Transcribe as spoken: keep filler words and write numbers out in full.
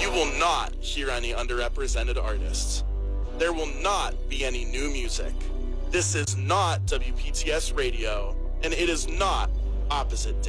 You will not hear any underrepresented artists. There will not be any new music. This is not W P T S Radio, and it is not Opposite Day.